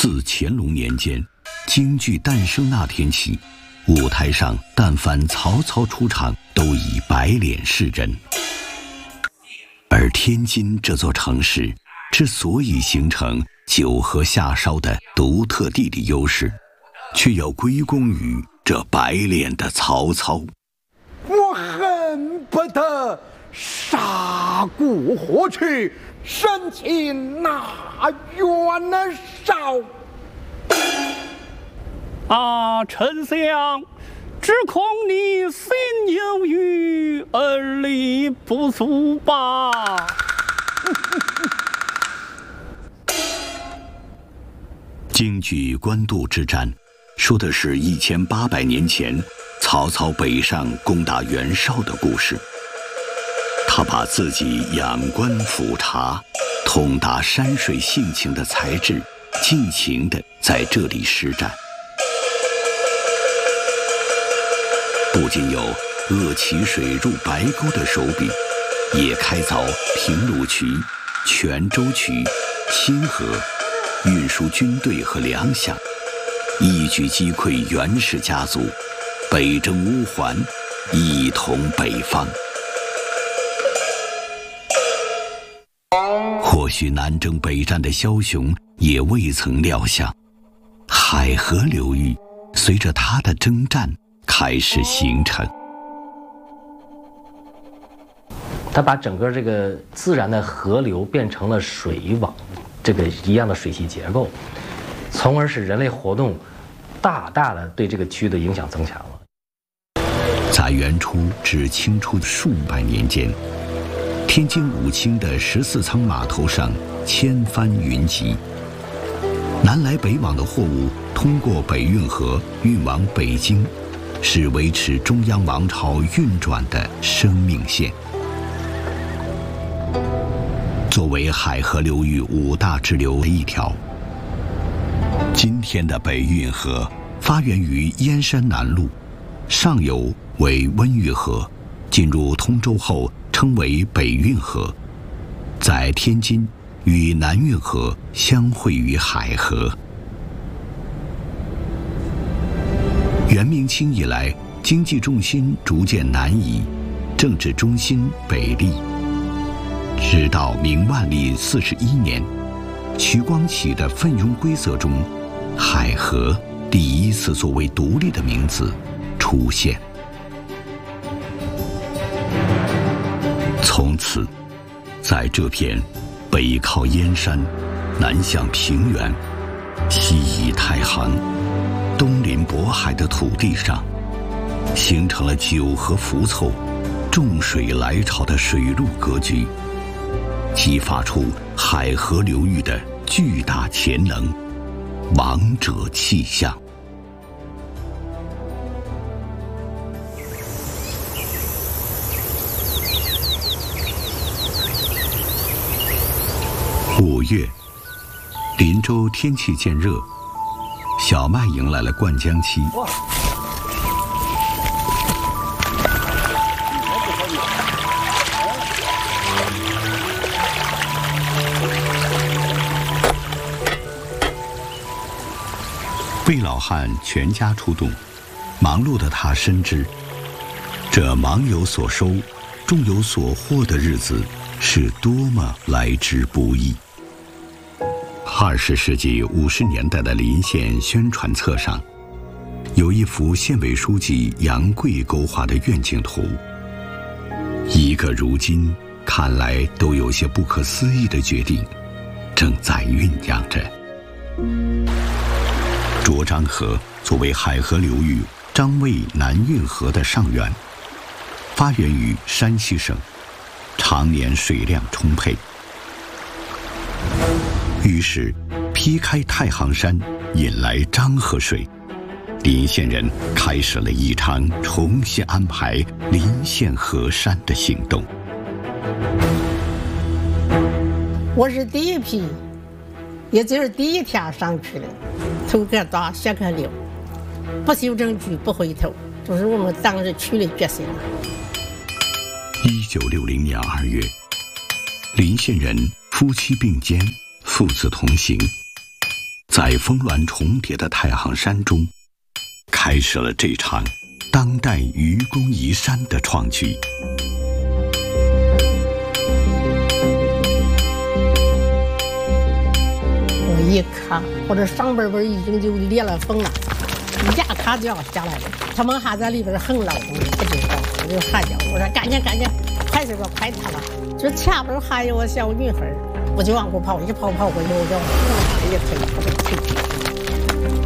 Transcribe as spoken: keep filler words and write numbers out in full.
自乾隆年间，京剧诞生那天起，舞台上但凡曹操出场，都以白脸示人。而天津这座城市之所以形成九河下梢的独特地理优势，却要归功于这白脸的曹操。 我恨不得杀骨活去，生擒那袁绍。 啊，丞相，只恐你心有余而力不足吧。 京剧官渡之战，说的是一千八百年前曹操北上攻打袁绍的故事。他把自己仰观俯察、通达山水性情的才智，尽情地在这里施展。不仅有扼其水入白沟的手笔，也开凿平鲁渠、泉州渠、清河，运输军队和粮饷，一举击溃袁氏家族，北征乌桓，一统北方。或许南征北战的枭雄也未曾料想，海河流域随着他的征战开始形成。 他把整个这个自然的河流变成了水网这个一样的水系结构，从而使人类活动大大的对这个区域的影响增强了。 在元初至清初数百年间，天津武清的十四仓码头上千帆云集，南来北往的货物通过北运河运往北京，是维持中央王朝运转的生命线。作为海河流域五大支流的一条，今天的北运河发源于燕山南路，上游为温榆河，进入通州后称为北运河，在天津与南运河相会于海河。元明清以来，经济重心逐渐南移，政治中心北立。直到明万历四十一年，徐光启的奋庸规则中，海河第一次作为独立的名字出现。从此，在这片北靠燕山、南向平原、西倚太行、东临渤海的土地上，形成了九河浮凑、众水来潮的水陆格局，激发出海河流域的巨大潜能、王者气象。五月，林州天气渐热，小麦迎来了灌浆期。魏老汉全家出动，忙碌的他深知，这忙有所收、终有所获的日子是多么来之不易。二十世纪五十年代的临县宣传册上，有一幅县委书记杨贵勾画的愿景图，一个如今看来都有些不可思议的决定，正在酝酿着。涿漳河作为海河流域漳渭南运河的上源，发源于山西省，常年水量充沛。于是劈开太行山，引来漳河水，临县人开始了一场重新安排临县河山的行动。 我是第一批，也就是第一天上去的，头个大下个溜，不修正矩不回头，就是我们当时去的决心。 一九六零年二月，临县人夫妻并肩，父子同行， 在峰峦重叠的太行山中，开始了这场当代愚公移山的创举。 我一卡，我这上边边已经就裂了缝了，一下卡就要下来了。他们还在里边横老公，不知道，我就喊叫，我说赶紧赶紧，快点吧，快点吧！这前边还有个小女孩，我就往过跑，一跑跑过去，我就往一推，我就推。